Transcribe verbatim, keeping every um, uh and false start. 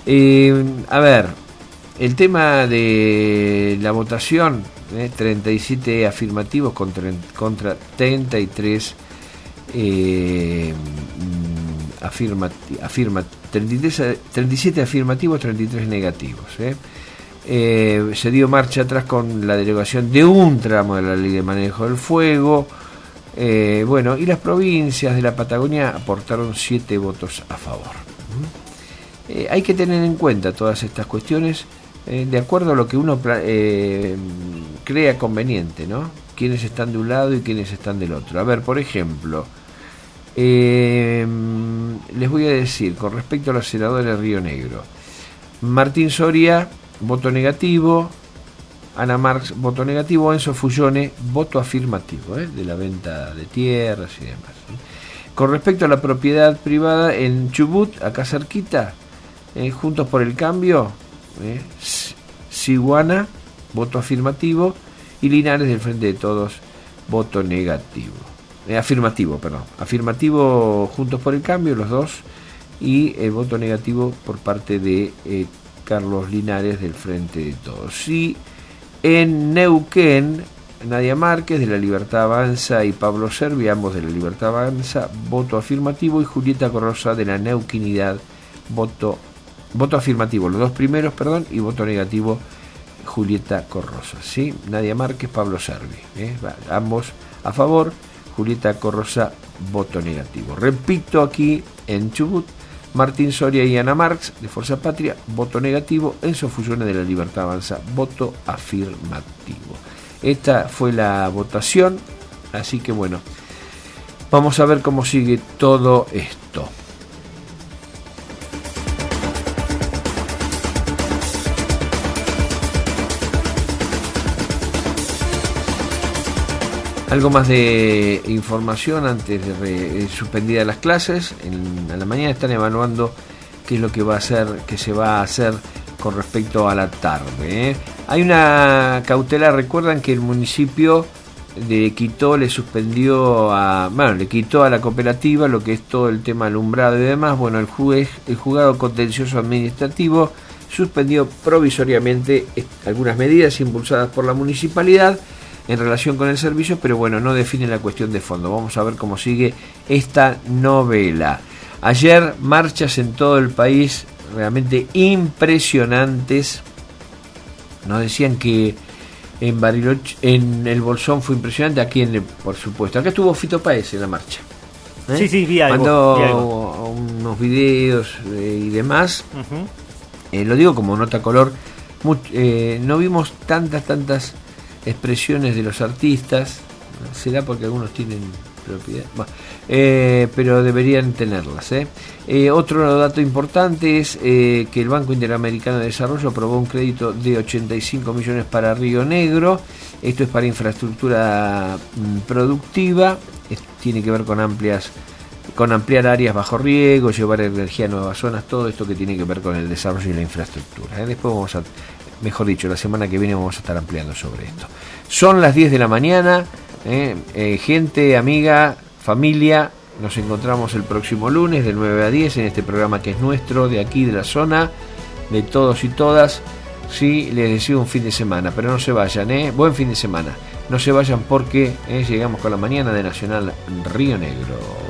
Eh, a ver, el tema de la votación, eh, treinta y siete afirmativos contra, contra treinta y tres eh, afirma, afirma, treinta y tres, treinta y siete afirmativos, treinta y tres negativos. Eh. Eh, se dio marcha atrás con la derogación de un tramo de la ley de manejo del fuego. Eh, bueno, y las provincias de la Patagonia aportaron siete votos a favor. Eh, hay que tener en cuenta todas estas cuestiones eh, de acuerdo a lo que uno eh, crea conveniente, ¿no? Quiénes están de un lado y quiénes están del otro. A ver, por ejemplo, eh, les voy a decir con respecto a los senadores de Río Negro: Martín Soria, voto negativo; Ana Marx, voto negativo; Enzo Fullone, voto afirmativo, ¿eh? de la venta de tierras y demás. Con respecto a la propiedad privada en Chubut, acá cerquita, eh, Juntos por el Cambio, eh, Siguana, voto afirmativo; y Linares, del Frente de Todos, voto negativo. Eh, afirmativo, perdón. Afirmativo Juntos por el Cambio, los dos, y el voto negativo por parte de eh, Carlos Linares, del Frente de Todos. Y en Neuquén, Nadia Márquez, de La Libertad Avanza, y Pablo Servi, ambos de La Libertad Avanza, voto afirmativo; y Julieta Corrosa, de la Neuquinidad, voto, voto afirmativo, los dos primeros, perdón, y voto negativo, Julieta Corrosa. ¿Sí? Nadia Márquez, Pablo Servi, ¿eh? ambos a favor; Julieta Corrosa, voto negativo. Repito, aquí en Chubut, Martín Soria y Ana Marx, de Fuerza Patria, voto negativo; Enzo Fullone, de La Libertad Avanza, voto afirmativo. Esta fue la votación, así que bueno, vamos a ver cómo sigue todo esto. Algo más de información antes de, de suspendidas las clases. En, a la mañana están evaluando qué es lo que va a hacer, que se va a hacer con respecto a la tarde. ¿eh? Hay una cautelar. Recuerdan que el municipio de Quito le suspendió a, bueno, le quitó a la cooperativa lo que es todo el tema alumbrado y demás. Bueno, el juez, el juzgado contencioso administrativo suspendió provisoriamente algunas medidas impulsadas por la municipalidad en relación con el servicio, pero bueno, no define la cuestión de fondo. Vamos a ver cómo sigue esta novela. Ayer, marchas en todo el país realmente impresionantes. Nos decían que en Bariloche, en el Bolsón fue impresionante, aquí en el, por supuesto. Acá estuvo Fito Páez en la marcha. ¿Eh? Sí, sí, vi algo. Mandó vi algo. unos videos eh, y demás. Uh-huh. Eh, lo digo como nota color. Much, eh, no vimos tantas, tantas expresiones de los artistas. Será porque algunos tienen propiedad, bueno, eh, pero deberían tenerlas. ¿eh? Eh, otro dato importante es eh, que el Banco Interamericano de Desarrollo aprobó un crédito de ochenta y cinco millones para Río Negro. Esto es para infraestructura mm, productiva. Es, tiene que ver con amplias con ampliar áreas bajo riego, llevar energía a nuevas zonas, todo esto que tiene que ver con el desarrollo y la infraestructura. ¿eh? Después vamos a, mejor dicho, la semana que viene vamos a estar ampliando sobre esto. Son las diez de la mañana, ¿eh? Eh, gente, amiga, familia, nos encontramos el próximo lunes de nueve a diez en este programa que es nuestro, de aquí, de la zona, de todos y todas. Sí, les deseo un fin de semana, pero no se vayan, ¿eh? Buen fin de semana. No se vayan porque ¿eh? llegamos con la mañana de Nacional Río Negro.